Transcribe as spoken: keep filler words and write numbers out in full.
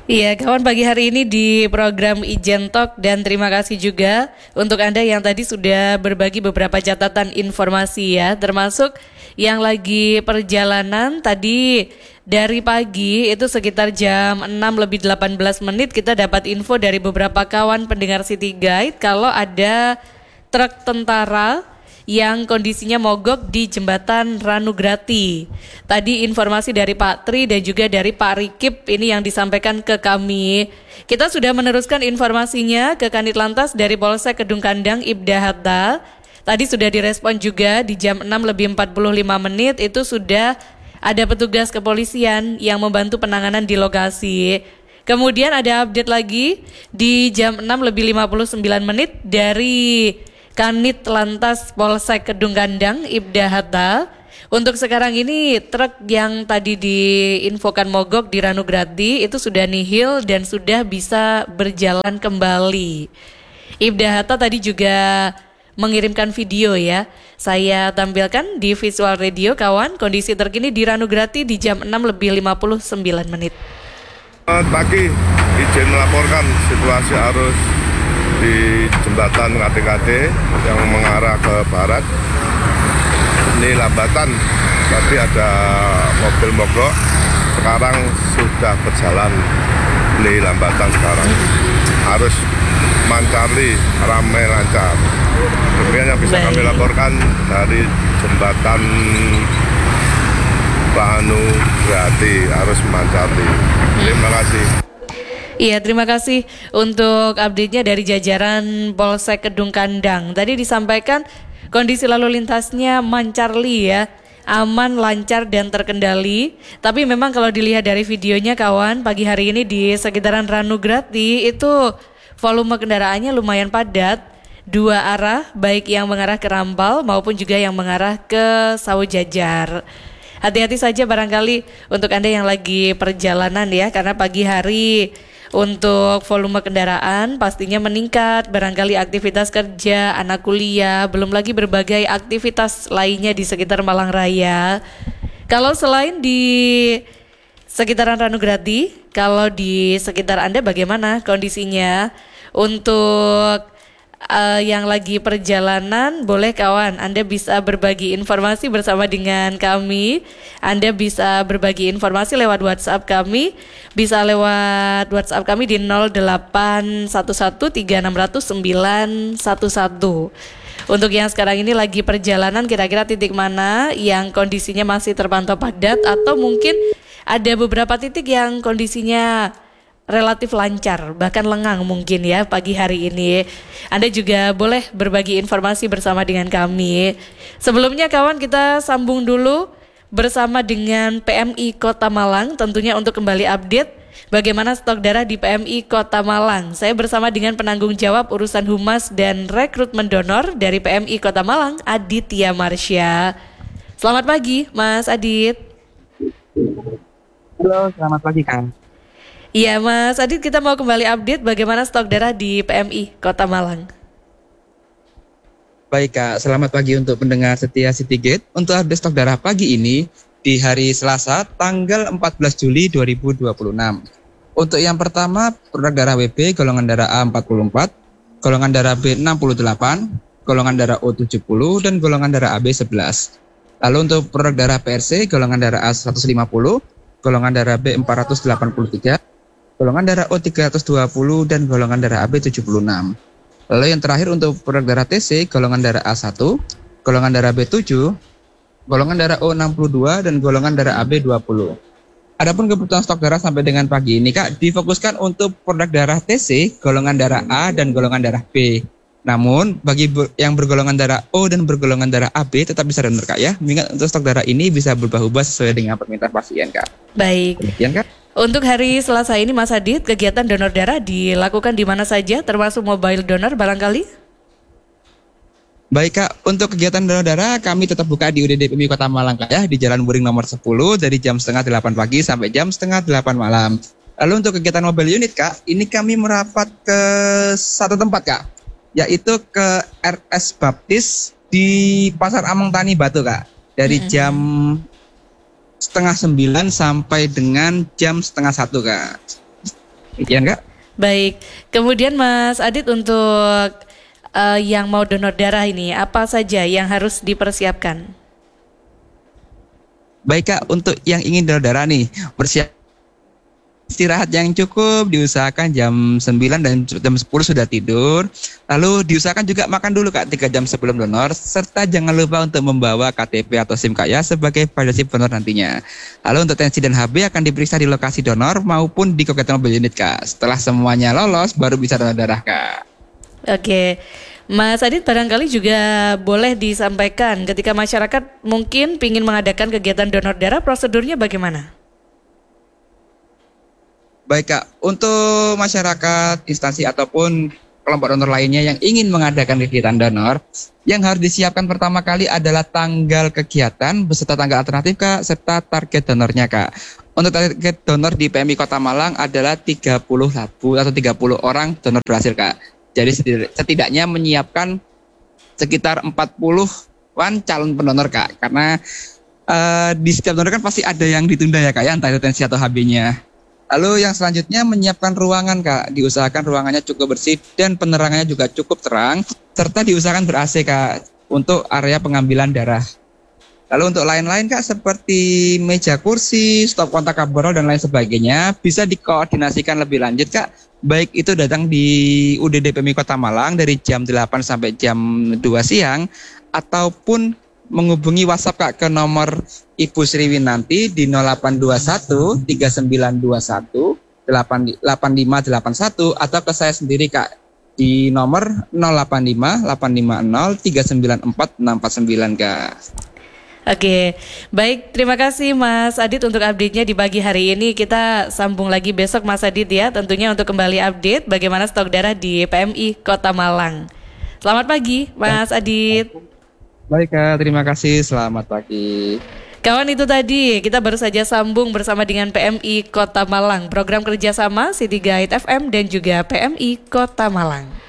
Iya, kawan, pagi hari ini di program Ijen Talk, dan terima kasih juga untuk Anda yang tadi sudah berbagi beberapa catatan informasi ya, termasuk yang lagi perjalanan tadi dari pagi itu sekitar jam enam lebih delapan belas menit kita dapat info dari beberapa kawan pendengar City Guide kalau ada truk tentara yang kondisinya mogok di jembatan Ranugrati. Tadi informasi dari Pak Tri dan juga dari Pak Rikip ini yang disampaikan ke kami. Kita sudah meneruskan informasinya ke Kanit Lantas dari Polsek Kedung Kandang Ibda Hatta. Tadi sudah direspon juga di jam enam lebih empat puluh lima menit itu sudah ada petugas kepolisian yang membantu penanganan di lokasi. Kemudian ada update lagi di jam enam lebih lima puluh sembilan menit dari Kanit Lantas Polsek Kedung Kandang Ibda Hatta. Untuk sekarang ini truk yang tadi diinfokan mogok di Ranugrati itu sudah nihil dan sudah bisa berjalan kembali. Ibda Hatta tadi juga mengirimkan video ya. Saya tampilkan di visual radio kawan kondisi terkini di Ranugrati di jam enam lebih lima puluh sembilan menit. Selamat pagi, izin melaporkan situasi arus di jembatan K T K T yang mengarah ke barat. Ini lambatan, tadi ada mobil mogok, sekarang sudah berjalan. Ini lambatan sekarang, harus Mancarli ramai lancar. Demikian yang bisa kami laporkan dari jembatan Ranugrati harus Mancarli. Terima kasih. Iya, terima kasih untuk update-nya dari jajaran Polsek Kedung Kandang. Tadi disampaikan kondisi lalu lintasnya Mancarli ya, aman, lancar, dan terkendali. Tapi memang kalau dilihat dari videonya kawan, pagi hari ini di sekitaran Ranugrati itu volume kendaraannya lumayan padat. Dua arah, baik yang mengarah ke Rampal maupun juga yang mengarah ke Sawo Jajar. Hati-hati saja barangkali untuk Anda yang lagi perjalanan ya, karena pagi hari untuk volume kendaraan pastinya meningkat, barangkali aktivitas kerja, anak kuliah, belum lagi berbagai aktivitas lainnya di sekitar Malang Raya. Kalau selain di sekitaran Ranugrati, kalau di sekitar Anda bagaimana kondisinya? Untuk Uh, yang lagi perjalanan, boleh kawan Anda bisa berbagi informasi bersama dengan kami. Anda bisa berbagi informasi lewat WhatsApp kami, bisa lewat WhatsApp kami di nol delapan satu satu tiga enam nol nol sembilan satu satu. Untuk yang sekarang ini lagi perjalanan, kira-kira titik mana yang kondisinya masih terpantau padat, atau mungkin ada beberapa titik yang kondisinya relatif lancar, bahkan lengang mungkin ya pagi hari ini. Anda juga boleh berbagi informasi bersama dengan kami. Sebelumnya kawan, kita sambung dulu bersama dengan P M I Kota Malang tentunya untuk kembali update bagaimana stok darah di P M I Kota Malang. Saya bersama dengan penanggung jawab urusan humas dan rekrutmen donor dari P M I Kota Malang, Aditya Marsya. Selamat pagi Mas Adit. Halo, selamat pagi Kang. Iya Mas Adit, kita mau kembali update bagaimana stok darah di P M I Kota Malang. Baik Kak, selamat pagi untuk pendengar setia Citygate. Untuk update stok darah pagi ini di hari Selasa tanggal empat belas Juli dua ribu dua puluh enam. Untuk yang pertama, produk darah W B golongan darah A empat puluh empat, golongan darah B enam puluh delapan, golongan darah O tujuh puluh, dan golongan darah A B sebelas. Lalu untuk produk darah P R C golongan darah A seratus lima puluh, golongan darah B empat ratus delapan puluh tiga, golongan darah O tiga ratus dua puluh, dan golongan darah A B tujuh puluh enam. Lalu yang terakhir untuk produk darah T C, golongan darah A satu, golongan darah B tujuh, golongan darah O enam puluh dua, dan golongan darah A B dua puluh. Adapun kebutuhan stok darah sampai dengan pagi ini Kak, difokuskan untuk produk darah T C, golongan darah A, dan golongan darah B. Namun bagi ber- yang bergolongan darah O dan bergolongan darah A B tetap bisa donor Kak ya. Mengingat untuk stok darah ini bisa berubah-ubah sesuai dengan permintaan pasien Kak. Baik. Demikian Kak. Untuk hari Selasa ini Mas Adit, kegiatan donor darah dilakukan di mana saja, termasuk mobile donor barangkali? Baik Kak, untuk kegiatan donor darah kami tetap buka di U D D P M I Kota Malang Kak ya, di Jalan Wuring nomor sepuluh dari jam setengah delapan pagi sampai jam setengah delapan malam. Lalu untuk kegiatan mobile unit Kak, ini kami merapat ke satu tempat Kak, yaitu ke R S Baptis di Pasar Amang Tani Batu Kak, dari hmm. jam setengah sembilan sampai dengan jam setengah satu Kak. Iya enggak? Baik, kemudian Mas Adit untuk uh, yang mau donor darah ini apa saja yang harus dipersiapkan? Baik Kak, untuk yang ingin donor darah nih, bersiap istirahat yang cukup, diusahakan jam sembilan dan jam sepuluh sudah tidur. Lalu diusahakan juga makan dulu Kak tiga jam sebelum donor, serta jangan lupa untuk membawa K T P atau SIM Kak ya sebagai validasi donor nantinya. Lalu untuk tensi dan H B akan diperiksa di lokasi donor maupun di Cogat Mobile Unit Kak. Setelah semuanya lolos baru bisa donor darah Kak. Oke, Mas Adit barangkali juga boleh disampaikan ketika masyarakat mungkin ingin mengadakan kegiatan donor darah, prosedurnya bagaimana? Baik Kak, untuk masyarakat, instansi ataupun kelompok donor lainnya yang ingin mengadakan kegiatan donor, yang harus disiapkan pertama kali adalah tanggal kegiatan beserta tanggal alternatif Kak, serta target donornya Kak. Untuk target donor di P M I Kota Malang adalah tiga puluh labu atau tiga puluh orang donor berhasil Kak. Jadi setidaknya menyiapkan sekitar empat puluhan calon pendonor Kak, karena uh, di setiap donor kan pasti ada yang ditunda ya Kak ya, entah itu tensi atau H B-nya. Lalu yang selanjutnya menyiapkan ruangan Kak, diusahakan ruangannya cukup bersih dan penerangannya juga cukup terang, serta diusahakan ber-A C Kak untuk area pengambilan darah. Lalu untuk lain-lain Kak seperti meja kursi, stop kontak kabel dan lain sebagainya bisa dikoordinasikan lebih lanjut Kak, baik itu datang di U D D P M I Kota Malang dari jam delapan sampai jam dua siang ataupun menghubungi WhatsApp Kak ke nomor Ibu Sri Winanti di nol delapan dua satu tiga sembilan dua satu delapan lima delapan satu atau ke saya sendiri Kak di nomor nol delapan lima delapan lima nol tiga sembilan empat enam empat sembilan Kak. Oke, baik, terima kasih Mas Adit untuk update-nya di pagi hari ini. Kita sambung lagi besok Mas Adit ya, tentunya untuk kembali update bagaimana stok darah di P M I Kota Malang. Selamat pagi Mas Adit. Baik Kak, terima kasih, selamat pagi. Kawan, itu tadi kita baru saja sambung bersama dengan P M I Kota Malang, program kerjasama City Guide F M dan juga P M I Kota Malang.